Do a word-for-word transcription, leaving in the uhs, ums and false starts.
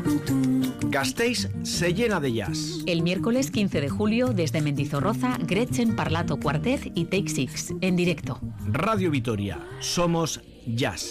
Gasteiz se llena de jazz. El miércoles quince de julio, desde Mendizorroza, Gretchen Parlato Quartet y Take Six, en directo. Radio Vitoria, somos jazz.